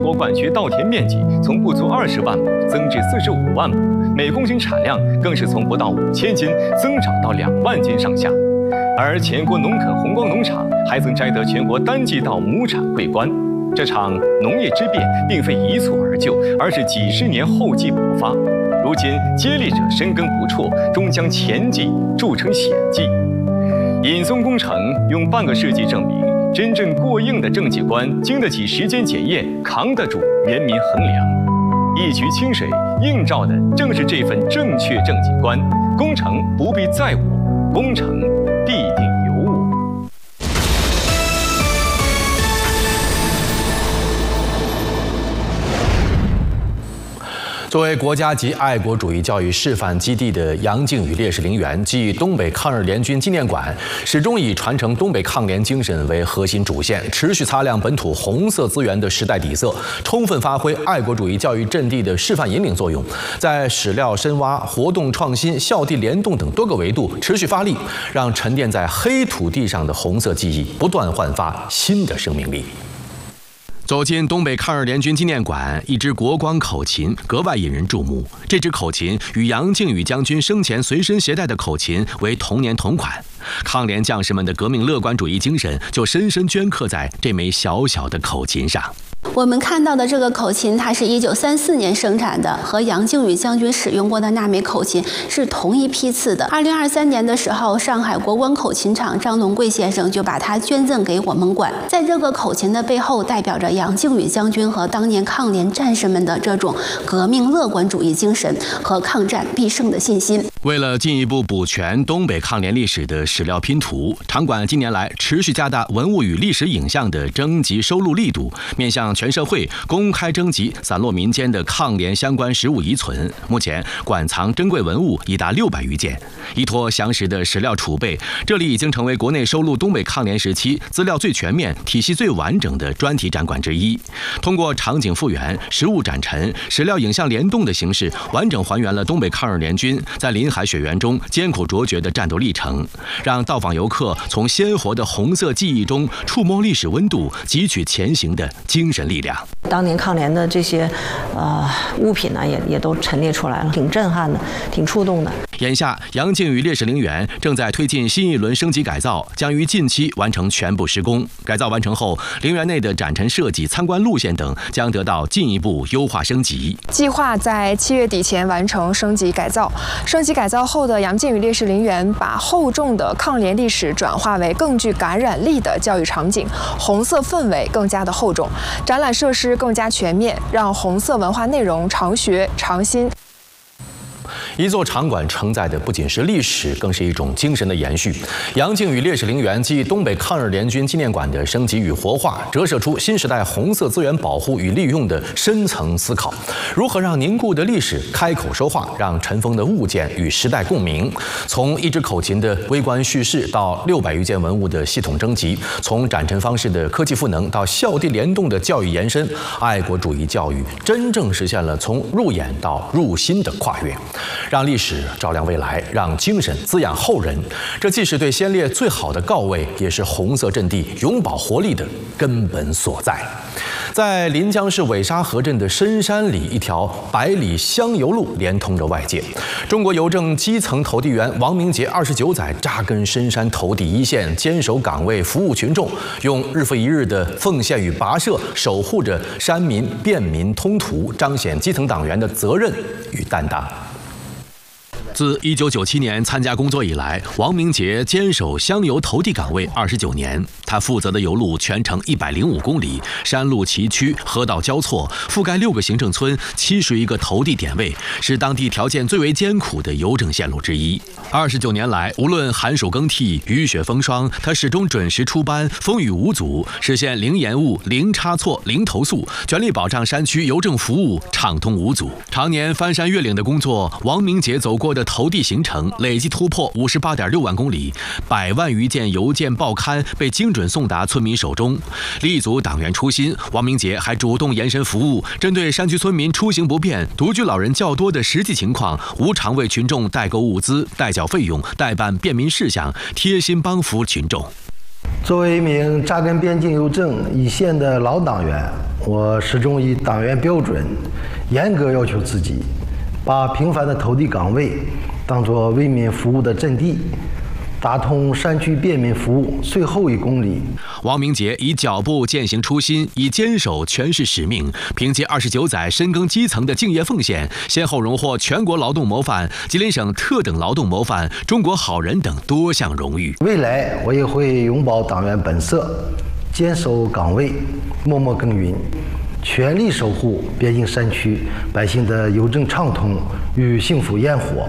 国管区稻田面积从不足20万亩增至45万亩，每公斤产量更是从不到5000斤增长到2万斤上下。而前国农垦红光农场还曾摘得全国单季稻亩产桂冠。这场农业之变并非一蹴而就，而是几十年厚积薄发。如今接力者深耕不辍，终将前绩铸成显绩。尹松工程用半个世纪证明，真正过硬的政绩观经得起时间检验，扛得住人民衡量。一渠清水映照的正是这份正确政绩观。工程不必在我，工程必定有我。 作为国家级爱国主义教育示范基地的杨靖宇烈士陵园暨东北抗日联军纪念馆，始终以传承东北抗联精神为核心主线，持续擦亮本土红色资源的时代底色，充分发挥爱国主义教育阵地的示范引领作用，在史料深挖、活动创新、校地联动等多个维度持续发力，让沉淀在黑土地上的红色记忆不断焕发新的生命力。走进东北抗日联军纪念馆，一支国光口琴格外引人注目。这支口琴与杨靖宇将军生前随身携带的口琴为同年同款，抗联将士们的革命乐观主义精神就深深镌刻在这枚小小的口琴上。 我们看到的这个口琴，它是1934年生产的，和杨靖宇将军使用过的那枚口琴是同一批次的。2023年的时候，上海国光口琴厂张龙贵先生就把它捐赠给我们馆。在这个口琴的背后，代表着杨靖宇将军和当年抗联战士们的这种革命乐观主义精神和抗战必胜的信心。 为了进一步补全东北抗联历史的史料拼图，场馆近年来持续加大文物与历史影像的征集收录力度，面向全社会公开征集散落民间的抗联相关实物遗存。目前馆藏珍贵文物已达600余件，依托详实的史料储备，这里已经成为国内收录东北抗联时期资料最全面、体系最完整的专题展馆之一。通过场景复原、实物展陈、史料影像联动的形式，完整还原了东北抗日联军在临海雪原中艰苦卓绝的战斗历程，让到访游客从鲜活的红色记忆中触摸历史温度，汲取前行的精神力量。 当年抗联的这些物品呢，也都陈列出来了，挺震撼的，挺触动的。 眼下，杨靖宇烈士陵园正在推进新一轮升级改造，将于近期完成全部施工。改造完成后，陵园内的展陈设计、参观路线等将得到进一步优化升级。 计划在7月底前完成升级改造。升级改造后的杨靖宇烈士陵园，把厚重的抗联历史转化为更具感染力的教育场景，红色氛围更加的厚重，展览设施更加全面，让红色文化内容常学常新。 一座场馆承载的不仅是历史，更是一种精神的延续。杨靖宇烈士陵园暨东北抗日联军纪念馆的升级与活化，折射出新时代红色资源保护与利用的深层思考。如何让凝固的历史开口说话，让尘封的物件与时代共鸣？从一支口琴的微观叙事到600余件文物的系统征集，从展陈方式的科技赋能到校地联动的教育延伸，爱国主义教育真正实现了从入眼到入心的跨越。让历史照亮未来，让精神滋养后人，这既是对先烈最好的告慰，也是红色阵地永葆活力的根本所在。在临江市尾沙河镇的深山里，一条百里香油路连通着外界。中国邮政基层投递员王明杰29载扎根深山投递一线，坚守岗位，服务群众，用日复一日的奉献与跋涉，守护着山民便民通途，彰显基层党员的责任与担当。自1997年参加工作以来，王明杰坚守香油投递岗位29年。他负责的油路全程105公里，山路崎岖，河道交错，覆盖6个行政村，71个投递点位，是当地条件最为艰苦的邮政线路之一。29年来，无论寒暑更替、雨雪风霜，他始终准时出班，风雨无阻，实现零延误、零差错、零投诉，全力保障山区邮政服务畅通无阻。常年翻山越岭的工作，王明杰走过的投递行程累计突破58.6万公里，100万余件邮件报刊被精准送达村民手中。立足党员初心，王明杰还主动延伸服务，针对山区村民出行不便、独居老人较多的实际情况，无偿为群众代购物资、代缴费用、代办便民事项，贴心帮扶群众。 作为一名扎根边境邮政一线的老党员，我始终以党员标准严格要求自己，把平凡的投递岗位当作为民服务的阵地，打通山区便民服务最后1公里。 王明杰以脚步践行初心，以坚守诠释使命，凭借29载深耕基层的敬业奉献，先后荣获全国劳动模范、吉林省特等劳动模范、中国好人等多项荣誉。 未来我也会永葆党员本色，坚守岗位，默默耕耘，全力守护边境山区百姓的邮政畅通与幸福烟火。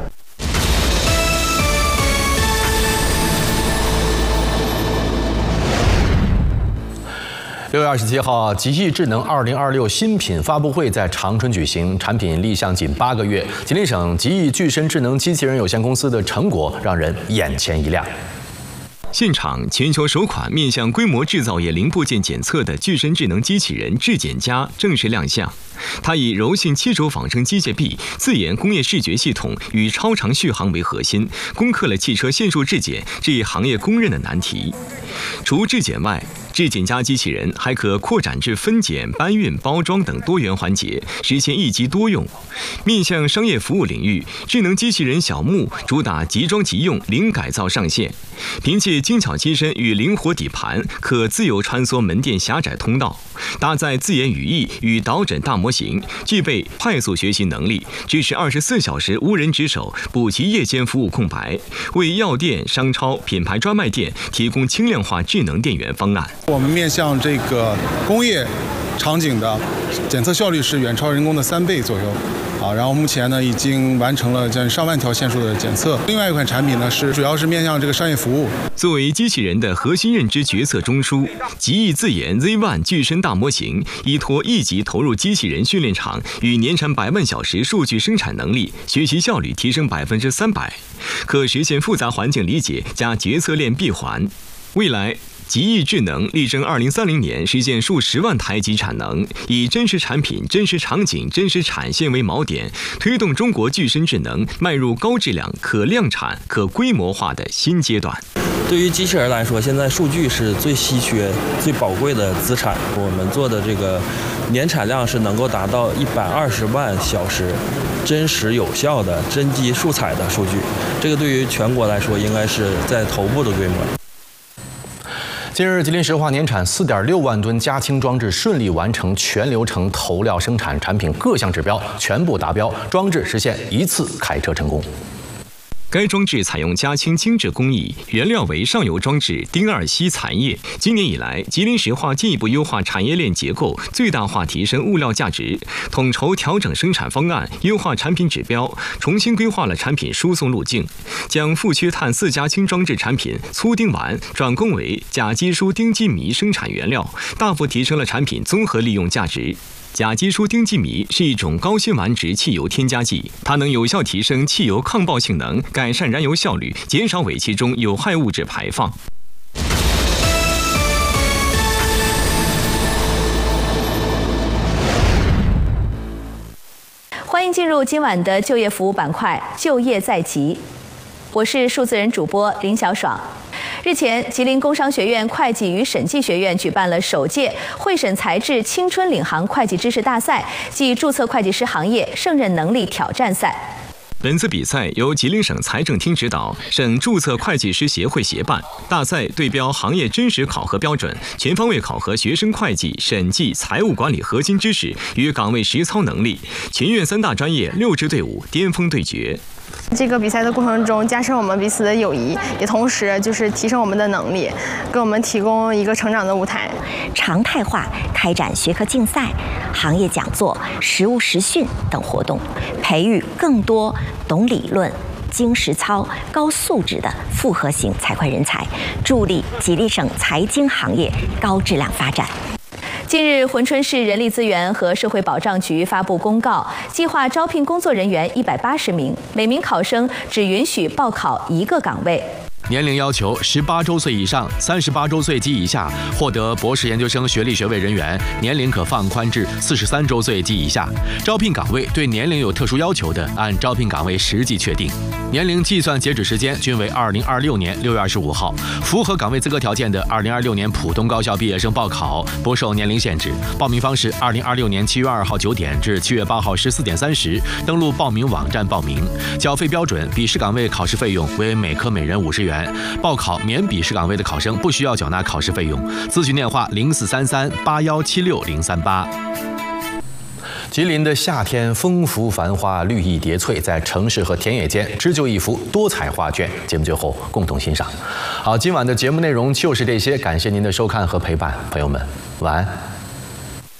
6月27号，吉益智能2026新品发布会在长春举行，产品立项仅8个月，吉林省吉益具身智能机器人有限公司的成果让人眼前一亮。 现场，全球首款面向规模制造业零部件检测的具身智能机器人质检家正式亮相。它以柔性7轴仿生机械臂、自研工业视觉系统与超长续航为核心，攻克了汽车线束质检这一行业公认的难题。除质检外，质检家机器人还可扩展至分拣、搬运、包装等多元环节，实现一机多用。面向商业服务领域，智能机器人小木主打即装即用、零改造上线，凭借精巧机身与灵活底盘，可自由穿梭门店狭窄通道。搭载自研语义与导诊大模型，具备快速学习能力，支持24小时无人值守，补齐夜间服务空白，为药店、商超、品牌专卖店提供轻量化智能电源方案。 我们面向这个工业场景的检测效率是远超人工的3倍左右。然后目前呢已经完成了将近上万条线束的检测。另外一款产品呢主要是面向这个商业服务。 作为机器人的核心认知决策中枢，吉益自研 Z1 具身大模型依托1级投入机器人训练场与年产100万小时数据生产能力，学习效率提升300%，可实现复杂环境理解加决策链闭环。未来，吉益智能力争2030年实现数10万台级产能，以真实产品、真实场景、真实产线为锚点，推动中国具身智能迈入高质量、可量产、可规模化的新阶段。 对于机器人来说，现在数据是最稀缺、最宝贵的资产。我们做的这个年产量是能够达到120万小时，真实有效的真机数采的数据。这个对于全国来说，应该是在头部的规模。 近日，吉林石化年产4.6万吨加氢装置顺利完成全流程投料生产，产品各项指标全部达标，装置实现1次开车成功。 该装置采用加氢精制工艺，原料为上游装置丁二烯残液。今年以来，吉林石化进一步优化产业链结构，最大化提升物料价值，统筹调整生产方案，优化产品指标，重新规划了产品输送路径，将负缺碳4加氢装置产品粗丁烷转工为甲基疏丁基醚生产原料，大幅提升了产品综合利用价值。甲基疏丁基醚是一种高辛烷值汽油添加剂，它能有效提升汽油抗爆性能，改善燃油效率，减少尾气中有害物质排放。 欢迎进入今晚的就业服务板块“就业在即”，我是数字人主播林小爽。日前，吉林工商学院会计与审计学院举办了首届会审材质青春领航会计知识大赛暨注册会计师行业胜任能力挑战赛。 本次比赛由吉林省财政厅指导，省注册会计师协会协办。大赛对标行业真实考核标准，全方位考核学生会计、审计、财务管理核心知识与岗位实操能力，全院3大专业6支队伍巅峰对决。 这个比赛的过程中，加深我们彼此的友谊，也同时就是提升我们的能力，给我们提供一个成长的舞台。 常态化开展学科竞赛、行业讲座、实务实训等活动，培育更多懂理论、精实操、高素质的复合型财会人才，助力吉林省财经行业高质量发展。 近日，珲春市人力资源和社会保障局发布公告，计划招聘工作人员180名，每名考生只允许报考1个岗位。 年龄要求18周岁以上、38周岁及以下获得博士研究生学历学位人员，年龄可放宽至43周岁及以下。招聘岗位对年龄有特殊要求的，按招聘岗位实际确定。年龄计算截止时间均为2026年6月25号。符合岗位资格条件的2026年普通高校毕业生报考不受年龄限制。报名方式：2026年7月2号9点至7月8号14点30，登录报名网站报名。缴费标准：笔试岗位考试费用为每科每人50元。报考免笔试岗位的考生不需要缴纳考试费用。咨询电话：04338176-038。吉林的夏天丰富繁花，绿意叠翠，在城市和田野间织就一幅多彩画卷。节目最后共同欣赏。好，今晚的节目内容就是这些，感谢您的收看和陪伴，朋友们，晚安。